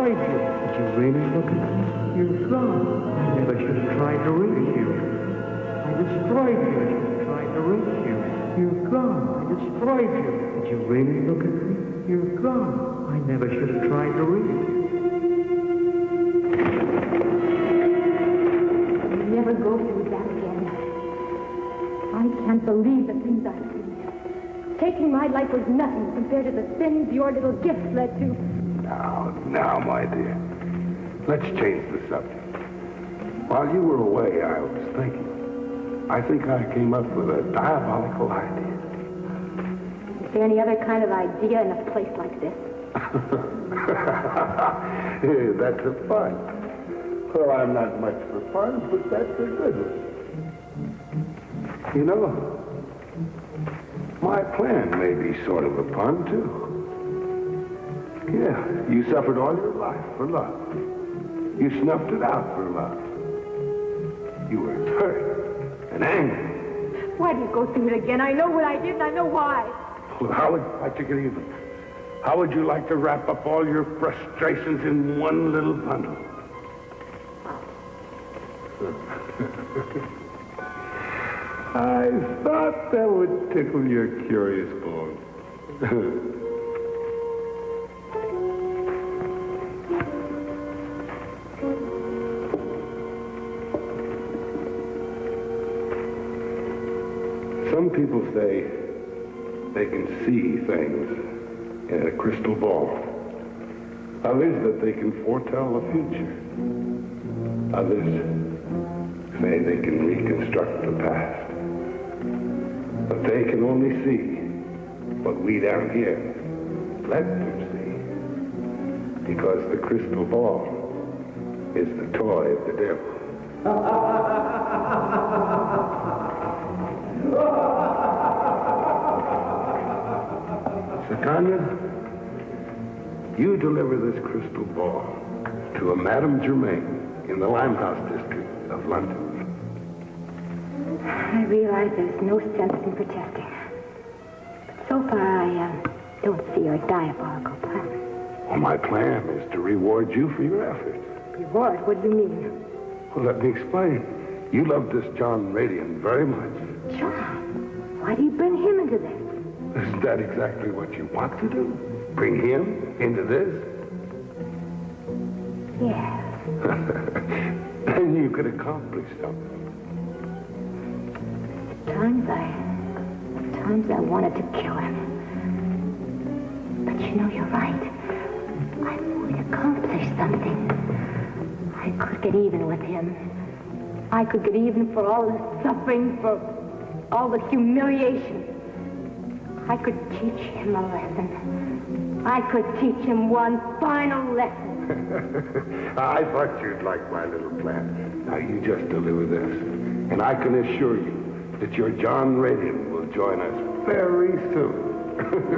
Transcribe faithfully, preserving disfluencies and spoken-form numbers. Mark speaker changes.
Speaker 1: destroyed you. Did you really look at me? You're gone. I never should have tried to reach you. I destroyed you. I should have tried to reach you. You're gone. I destroyed you. Did you really look at me? You're gone. I never should have tried to reach you.
Speaker 2: I'll never go through that again. I can't believe the things I've seen. Taking my life was nothing compared to the sins your little gifts led to.
Speaker 3: Now, now, my dear. Let's change the subject. While you were away, I was thinking. I think I came up with a diabolical idea.
Speaker 2: Is there any other kind of idea in a place like this?
Speaker 3: That's a fun. Well, I'm not much for fun, but that's a good one. You know, my plan may be sort of a pun, too. Yeah, you suffered all your life for love. You snuffed it out for love. You were hurt and angry.
Speaker 2: Why do you go through it again? I know what I did and I know why.
Speaker 3: Well, how would you like to get even? How would you like to wrap up all your frustrations in one little bundle? I thought that would tickle your curious bones. Some people say they can see things in a crystal ball. Others that they can foretell the future. Others say they can reconstruct the past. But they can only see what we down here let them see. Because the crystal ball is the toy of the devil. Tanya, you deliver this crystal ball to a Madame Germain in the Limehouse district of London.
Speaker 2: I realize there's no sense in protesting. But so far, I uh, don't see your diabolical plan.
Speaker 3: Well, my plan is to reward you for your efforts.
Speaker 2: Reward? What do you mean?
Speaker 3: Well, let me explain. You love this John Radian very much.
Speaker 2: John? Why do you bring him into this?
Speaker 3: Isn't that exactly what you want to do? Bring him into this?
Speaker 2: Yes.
Speaker 3: Then you could accomplish something.
Speaker 2: Times I... Times I wanted to kill him. But you know, you're right. I would accomplish something. I could get even with him. I could get even for all the suffering, for all the humiliation. I could teach him a lesson. I could teach him one final lesson.
Speaker 3: I thought you'd like my little plan. Now, you just deliver this. And I can assure you that your John Radian will join us very soon.